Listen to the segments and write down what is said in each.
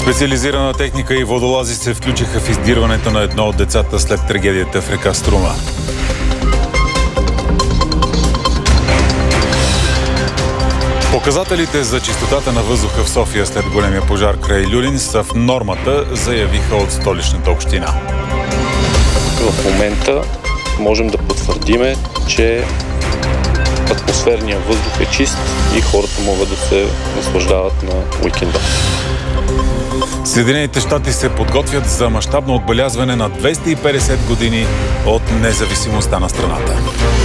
Специализирана техника и водолази се включиха в издирването на едно от децата след трагедията в река Струма. Показателите за чистотата на въздуха в София след големия пожар край Люлин са в нормата, заявиха от столичната община. В момента можем да потвърдиме, че атмосферният въздух е чист и хората могат да се наслаждават на уикенда. Съединените щати се подготвят за мащабно отбелязване на 250 години от независимостта на страната.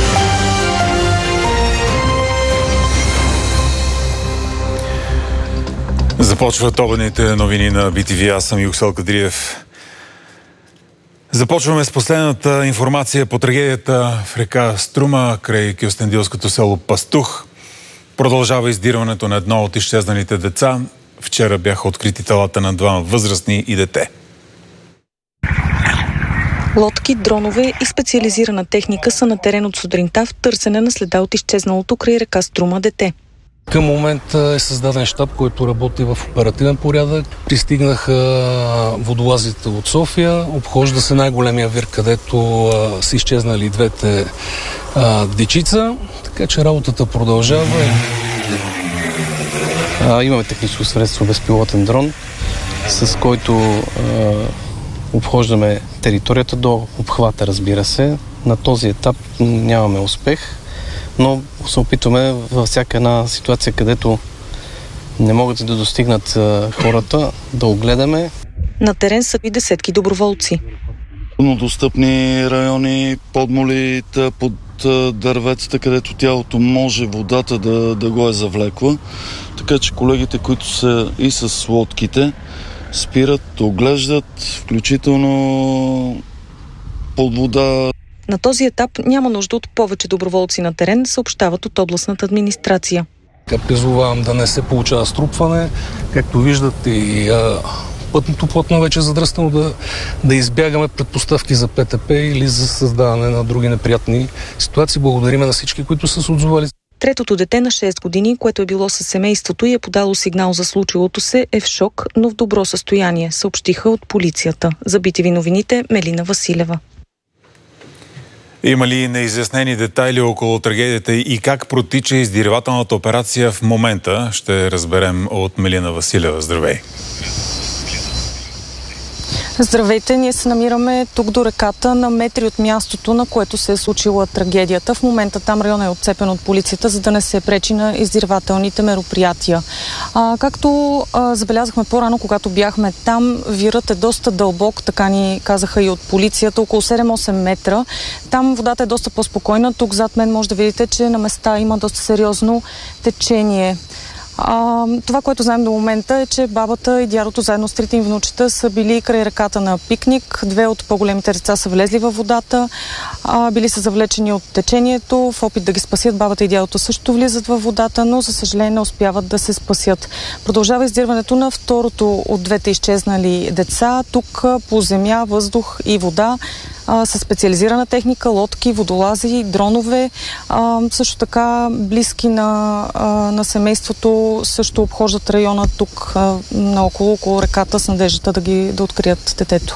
Започват обедните новини на BTV. Аз съм Юксел Кадриев. Започваме с последната информация по трагедията в река Струма край кюстендилското село Пастух. Продължава издирването на едно от изчезналите деца. Вчера бяха открити телата на двама възрастни и дете. Лодки, дронове и специализирана техника са на терен от сутринта в търсене на следа от изчезналото край река Струма дете. Към момента е създаден щаб, който работи в оперативен порядък. Пристигнаха водолазите от София. Обхожда се най-големия вир, където са изчезнали двете дечица. Така че работата продължава. Имаме техническо средство безпилотен дрон, с който обхождаме територията до обхвата, разбира се. На този етап нямаме успех, но се опитваме във всяка една ситуация, където не могат да достигнат хората, да огледаме. На терен са и десетки доброволци. Достъпни райони, подмолите, под дърветата, където тялото може водата да го е завлекла. Така че колегите, които са и с лодките, спират, оглеждат, включително под вода. На този етап няма нужда от повече доброволци на терен, съобщават от областната администрация. Призовавам да не се получава струпване. Както виждате, и пътното платно вече е задръстено, да избягаме предпоставки за ПТП или за създаване на други неприятни ситуации. Благодариме на всички, които са се отзовали. Третото дете на 6 години, което е било със семейството и е подало сигнал за случилото се, е в шок, но в добро състояние, съобщиха от полицията. За BTV новините Мелина Василева. Има ли неизяснени детайли около трагедията и как протича издирвателната операция в момента? Ще разберем от Мелина Василева. Здравей! Здравейте, ние се намираме тук до реката на метри от мястото, на което се е случила трагедията. В момента там районът е отцепен от полицията, за да не се пречи на издирвателните мероприятия. Както забелязахме по-рано, когато бяхме там, вирът е доста дълбок, така ни казаха и от полицията, около 7-8 метра. Там водата е доста по-спокойна. Тук зад мен може да видите, че на места има доста сериозно течение. Това, което знаем до момента е, че бабата и дядото заедно с трите им внучета са били край реката на пикник. Две от по-големите деца са влезли във водата, били са завлечени от течението. В опит да ги спасят, бабата и дядото също влизат във водата, но за съжаление не успяват да се спасят. Продължава издирването на второто от двете изчезнали деца. Тук по земя, въздух и вода с специализирана техника, лодки, водолази, дронове. Също така близки на семейството също обхождат района тук наоколо, около реката с надеждата да открият детето.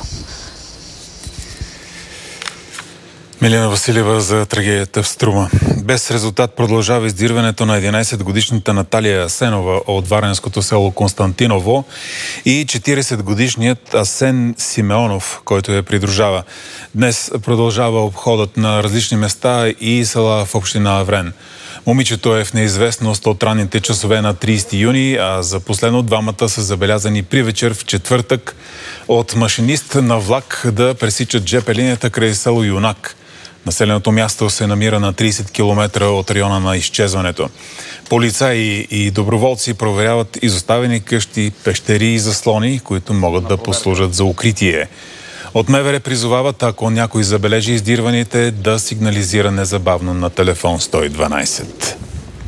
Милена Василева за трагедията в Струма. Без резултат продължава издирването на 11-годишната Наталия Асенова от варненското село Константиново и 40-годишният Асен Симеонов, който я придружава. Днес продължава обходът на различни места и села в община Аврен. Момичето е в неизвестност от ранните часове на 30 юни, а за последно двамата са забелязани при вечер в четвъртък от машинист на влак да пресичат ЖП линията край село Юнак. Населеното място се намира на 30 км от района на изчезването. Полицаи и доброволци проверяват изоставени къщи, пещери и заслони, които могат да послужат за укритие. От МВР призовават, ако някой забележи издирваните, да сигнализира незабавно на телефон 112.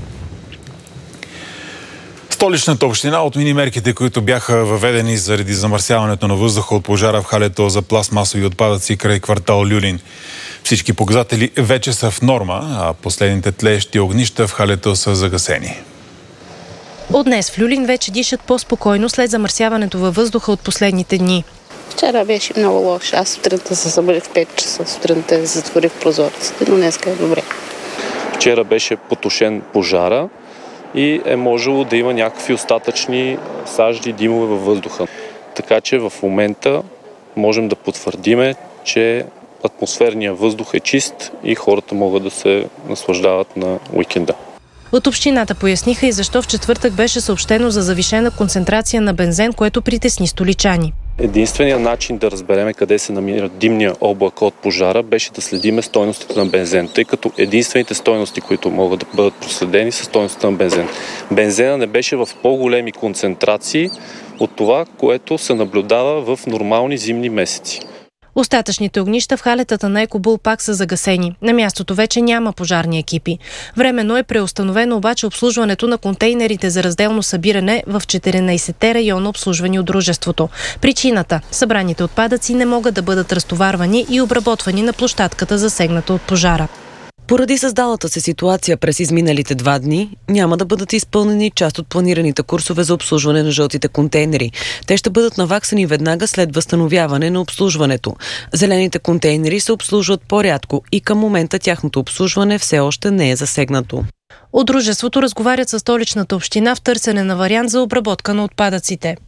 Столичната община отмени мерките, които бяха въведени заради замърсяването на въздуха от пожара в халето за пластмасови отпадъци край квартал Люлин. Всички показатели вече са в норма, а последните тлеещи огнища в халето са загасени. От днес в Люлин вече дишат по-спокойно след замърсяването във въздуха от последните дни. Вчера беше много лошо. Аз сутринта се събудих в 5 часа. Сутринта затворих прозорците, но днеска е добре. Вчера беше потушен пожара и е можело да има някакви остатъчни сажди, димове във въздуха. Така че в момента можем да потвърдиме, че атмосферният въздух е чист и хората могат да се наслаждават на уикенда. От общината поясниха и защо в четвъртък беше съобщено за завишена концентрация на бензен, което притесни столичани. Единственият начин да разбереме къде се намира димния облак от пожара беше да следиме стойностите на бензен, тъй като единствените стойности, които могат да бъдат проследени, са стойностите на бензен. Бензена не беше в по-големи концентрации от това, което се наблюдава в нормални зимни месеци. Остатъчните огнища в халетата на Екобул пак са загасени. На мястото вече няма пожарни екипи. Временно е преустановено обаче обслужването на контейнерите за разделно събиране в 14-те района, обслужвани от дружеството. Причината – събраните отпадъци не могат да бъдат разтоварвани и обработвани на площадката, засегната от пожара. Поради създалата се ситуация през изминалите 2 дни, няма да бъдат изпълнени част от планираните курсове за обслужване на жълтите контейнери. Те ще бъдат наваксани веднага след възстановяване на обслужването. Зелените контейнери се обслужват по-рядко и към момента тяхното обслужване все още не е засегнато. От дружеството разговарят със столичната община в търсене на вариант за обработка на отпадъците.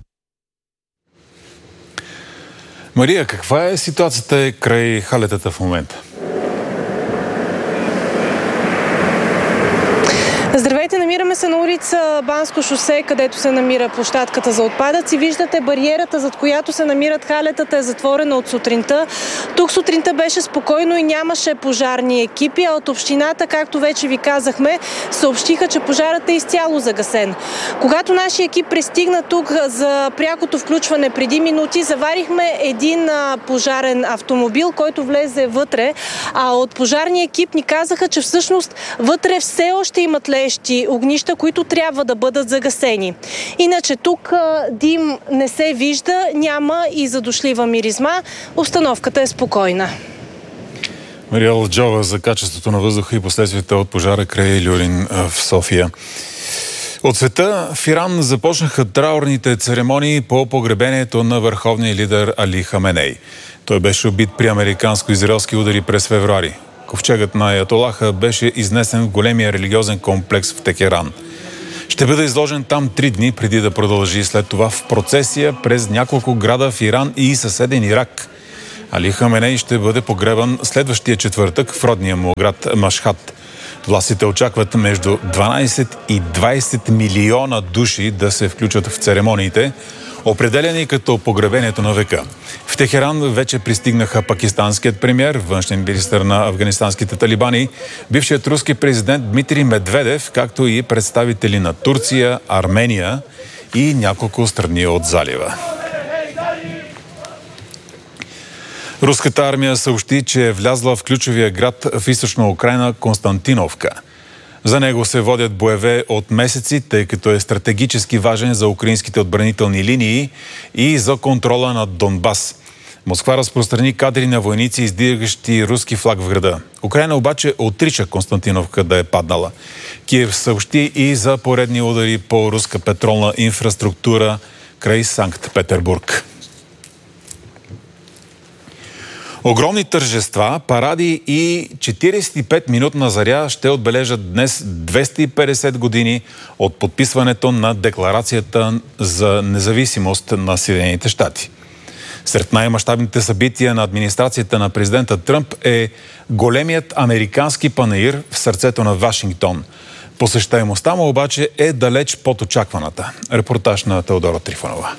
Мария, каква е ситуацията край халетата в момента? Здравейте, намираме се на улица Банско шосе, където се намира площадката за отпадъци. Виждате, бариерата, зад която се намират халетата, е затворена от сутринта. Тук сутринта беше спокойно и нямаше пожарни екипи, а от общината, както вече ви казахме, съобщиха, че пожарът е изцяло загасен. Когато нашия екип пристигна тук за прякото включване преди минути, заварихме един пожарен автомобил, който влезе вътре, а от пожарния екип ни казаха, че всъщност вътре все още има тлеещи огнища, които трябва да бъдат загасени. Иначе тук дим не се вижда, няма и задушлива миризма. Обстановката е спокойна. Мария Ладжова за качеството на въздуха и последствията от пожара край Люлин в София. От света в Иран започнаха траурните церемонии по погребението на върховния лидер Али Хаменей. Той беше убит при американско-израелски удари през февруари. Ковчегът на аятолаха беше изнесен в големия религиозен комплекс в Техеран. Ще бъде изложен там 3 дни преди да продължи след това в процесия през няколко града в Иран и съседен Ирак. Али Хаменей ще бъде погребан следващия четвъртък в родния му град Машхад. Властите очакват между 12 и 20 милиона души да се включат в церемониите, определени като погребението на века. В Техеран вече пристигнаха пакистанският премиер, външен министър на афганистанските талибани, бившият руски президент Дмитрий Медведев, както и представители на Турция, Армения и няколко страни от залива. Руската армия съобщи, че е влязла в ключовия град в източна Украйна Константиновка. За него се водят боеве от месеци, тъй като е стратегически важен за украинските отбранителни линии и за контрола над Донбас. Москва разпространи кадри на войници, издигащи руски флаг в града. Украйна обаче отрича Константиновка да е паднала. Киев съобщи и за поредни удари по руска петролна инфраструктура край Санкт-Петербург. Огромни тържества, паради и 45-минутна заря ще отбележат днес 250 години от подписването на Декларацията за независимост на Съединените щати. Сред най-мащабните събития на администрацията на президента Тръмп е големият американски панаир в сърцето на Вашингтон. Посещаемостта му обаче е далеч под очакваната. Репортаж на Теодора Трифонова.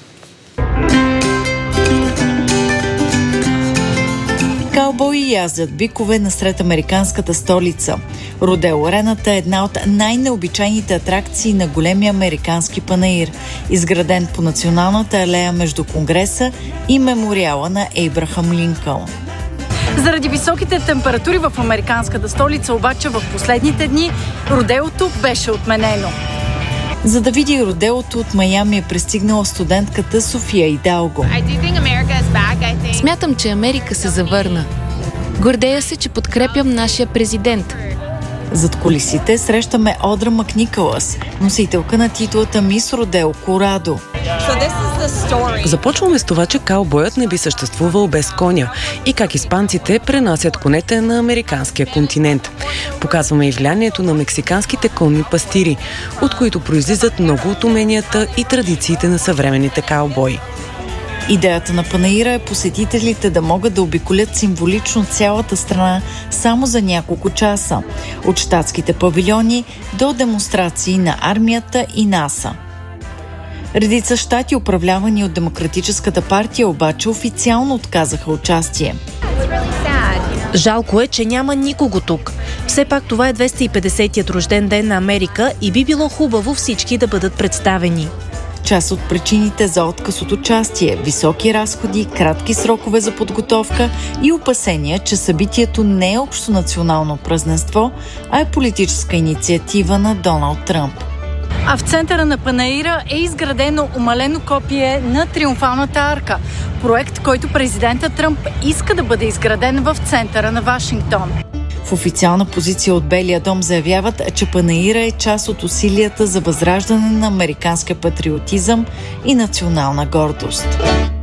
Каубои яздят бикове насред американската столица. Родео арената е една от най-необичайните атракции на големия американски панаир, изграден по националната алея между Конгреса и мемориала на Ейбрахам Линкълн. Заради високите температури в американската столица, обаче в последните дни родеото беше отменено. За да види родеото от Майами е пристигнала студентката София Идалго. Смятам, че Америка се завърна. Гордея се, че подкрепям нашия президент. Зад кулисите срещаме Одра Макникълъс, носителка на титлата Мис Родео Корадо. Започваме с това, че каубоят не би съществувал без коня и как испанците пренасят конете на американския континент. Показваме и влиянието на мексиканските конни пастири, от които произлизат много от уменията и традициите на съвременните каубои. Идеята на панаира е посетителите да могат да обиколят символично цялата страна само за няколко часа. От щатските павилиони до демонстрации на армията и НАСА. Редица щати, управлявани от Демократическата партия, обаче официално отказаха участие. Жалко е, че няма никого тук. Все пак това е 250-тият рожден ден на Америка и би било хубаво всички да бъдат представени. Част от причините за отказ от участие – високи разходи, кратки срокове за подготовка и опасения, че събитието не е общонационално празненство, а е политическа инициатива на Доналд Тръмп. А в центъра на панаира е изградено умалено копие на Триумфалната арка. Проект, който президентът Тръмп иска да бъде изграден в центъра на Вашингтон. В официална позиция от Белия дом заявяват, че панаира е част от усилията за възраждане на американския патриотизъм и национална гордост.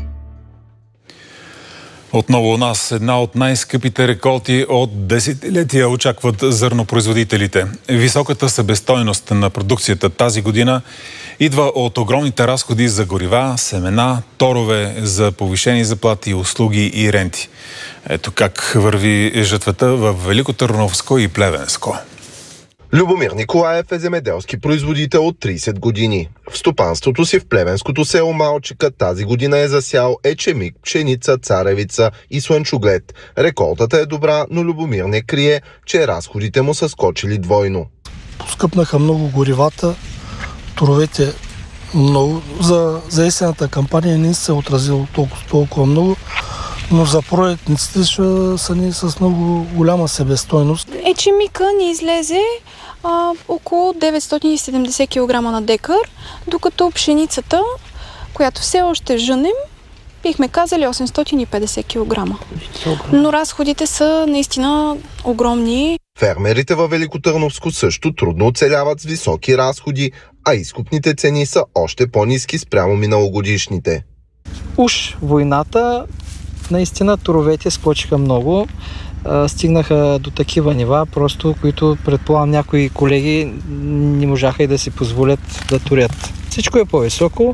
Отново у нас една от най-скъпите реколти от десетилетия очакват зърнопроизводителите. Високата себестойност на продукцията тази година идва от огромните разходи за горива, семена, торове за повишени заплати, услуги и ренти. Ето как върви жетвата в Великотърновско и Плевенско. Любомир Николаев е земеделски производител от 30 години. В стопанството си в плевенското село Малчика тази година е засял ечемик, пшеница, царевица и слънчоглед. Реколтата е добра, но Любомир не крие, че разходите му са скочили двойно. Поскъпнаха много горивата, торовете много. За есената кампания не се отразило толкова много, но за пролетниците ще са ни с много голяма себестойност. Ечемика ни излезе около 970 кг на декар, докато пшеницата, която все още жънем, бихме казали 850 кг. Но разходите са наистина огромни. Фермерите във Великотърновско също трудно оцеляват с високи разходи, а изкупните цени са още по-ниски спрямо миналогодишните. Уж войната, наистина торовете скочиха много, стигнаха до такива нива, просто които предполагам някои колеги не можаха и да си позволят да турят. Всичко е по-високо.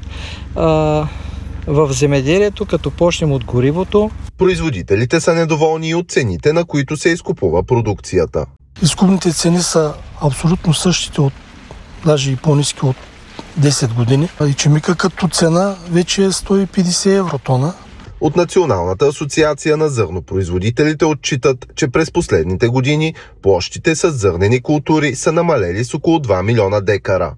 В земеделието, като почнем от горивото. Производителите са недоволни и от цените, на които се изкупува продукцията. Изкупните цени са абсолютно същите, даже и по-ниски от 10 години. Ечемика като цена вече е 150 евро тона. От Националната асоциация на зърнопроизводителите отчитат, че през последните години площите с зърнени култури са намалели с около 2 милиона декара.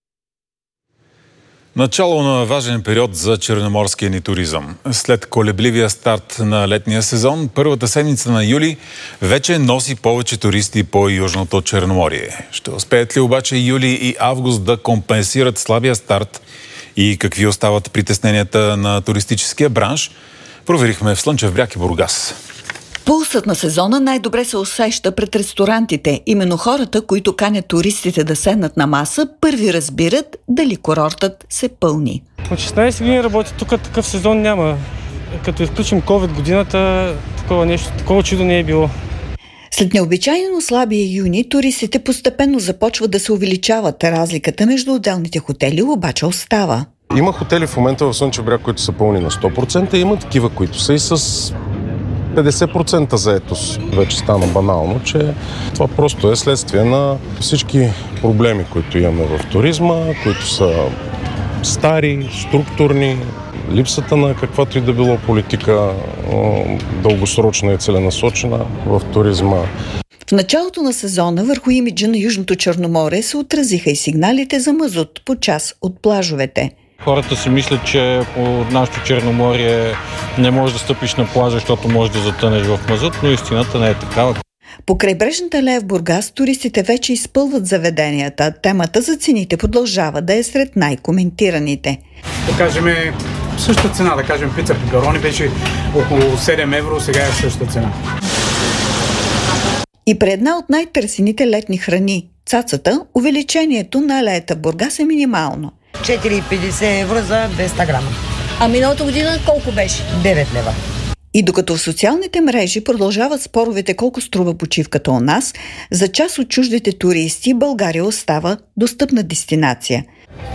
Начало на важен период за черноморския ни туризъм. След колебливия старт на летния сезон, първата седмица на юли вече носи повече туристи по Южното Черноморие. Ще успеят ли обаче юли и август да компенсират слабия старт и какви остават притесненията на туристическия бранш? Проверихме в Слънчев бряг и Бургас. Пулсът на сезона най-добре се усеща пред ресторантите. Именно хората, които канят туристите да седнат на маса, първи разбират дали курортът се пълни. От 16 години работя тук, такъв сезон няма. Като изключим COVID годината, такова чудо не е било. След необичайно слабия юни, туристите постепенно започват да се увеличават. Разликата между отделните хотели обаче остава. Има хотели в момента в Слънчев бряг, които са пълни на 100%, има такива, които са и с 50% заетост. Вече стана банално, че това просто е следствие на всички проблеми, които имаме в туризма, които са стари, структурни, липсата на каквато и да било политика дългосрочна и целенасочена в туризма. В началото на сезона върху имиджа на Южното Черноморие се отразиха и сигналите за мазут по част от плажовете. Хората си мислят, че по нашото Черноморие не можеш да стъпиш на плажа, защото можеш да затънеш в мазут, но истината не е такава. По крайбрежната алея в Бургас туристите вече изпълват заведенията. Темата за цените продължава да е сред най-коментираните. Да кажем, същата цена, да кажем пица пеперони беше около 7 евро, сега е същата цена. И при една от най-търсените летни храни – цацата, увеличението на алеята в Бургас е минимално. 4,50 евро за 200 грама. А миналата година колко беше? 9 лева. И докато в социалните мрежи продължават споровете колко струва почивката у нас, за част от чуждите туристи България остава достъпна дестинация.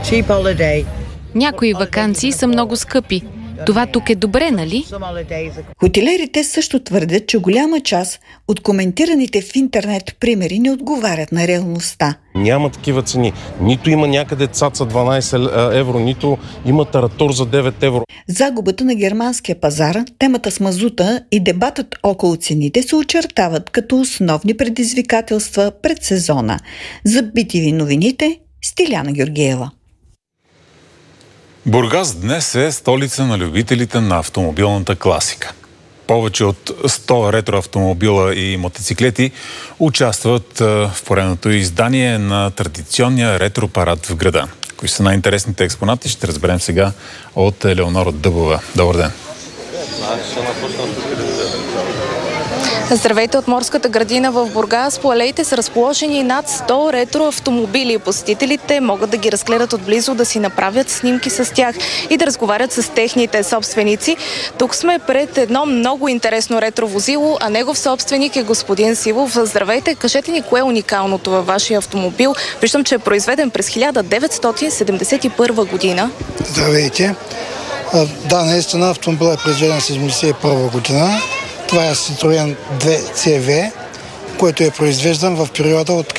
Някои ваканции са много скъпи. Това тук е добре, нали? Хотелерите също твърдят, че голяма част от коментираните в интернет примери не отговарят на реалността. Няма такива цени. Нито има някъде цаца 12 евро, нито има таратор за 9 евро. Загубата на германския пазар, темата с мазута и дебатът около цените се очертават като основни предизвикателства пред сезона. За BTV новините, Стиляна Георгиева. Бургас днес е столица на любителите на автомобилната класика. Повече от 100 ретроавтомобила и мотоциклети участват в поредното издание на традиционния ретропарад в града. Кои са най-интересните експонати, ще разберем сега от Елеонора Дъбова. Добър ден! Здравейте от Морската градина в Бургас. По алеите са разположени над 100 ретро автомобили. Посетителите могат да ги разгледат отблизо, да си направят снимки с тях и да разговарят с техните собственици. Тук сме пред едно много интересно ретро возило, а негов собственик е господин Сивов. Здравейте, кажете ни кое е уникалното във вашия автомобил. Виждам, че е произведен през 1971 година. Здравейте. Да, наистина автомобил е произведен с 1971 година. Това е Citroen 2 CV, който е произвеждан в периода от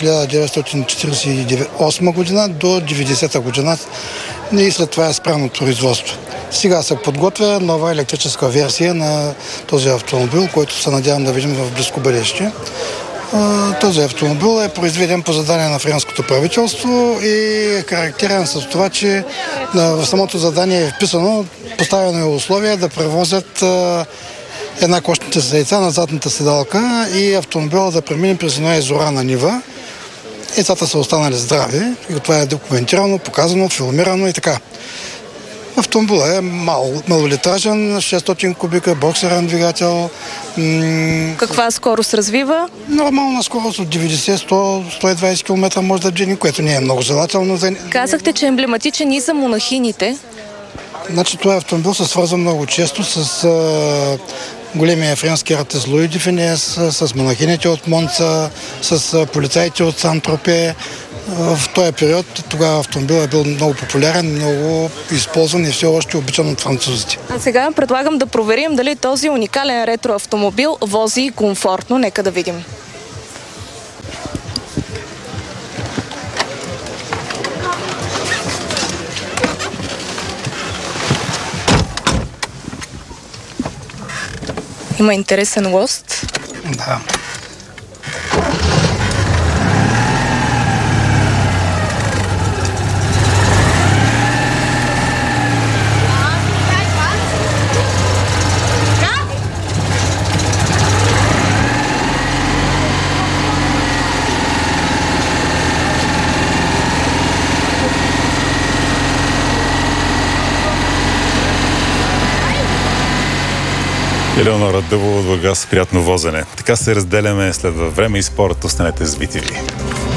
1948 година до 90 година и след това е спряно от производство. Сега се подготвя нова електрическа версия на този автомобил, който се надявам да видим в близко бъдеще. Този автомобил е произведен по задание на френското правителство и е характерен с това, че в самото задание е вписано, поставено е условие да превозят една кошница за яйца на задната седалка и автомобила да премине през една изорана нива. Яйцата са останали здрави. И това е документирано, показано, филмирано и така. Автомобилът е малолитражен, 600 кубика, боксерен двигател. Каква скорост развива? Нормална скорост от 90-100-120 км може да движи, което не е много желателно. Казахте, че е емблематичен и за монахините. Значи това автомобил се свързва много често с големия френски артист Луи де Фюнес, с монахините от Монца, с полицаите от Сан-Тропе. В този период тогава автомобил е бил много популярен, много използван и все още обичан от французите. А сега предлагам да проверим дали този уникален ретро автомобил вози комфортно. Нека да видим. Има интересен лост. Да. Елеонора Дъбова от Бургас, приятно возене. Така се разделяме след време и спорът. Останете с BTV.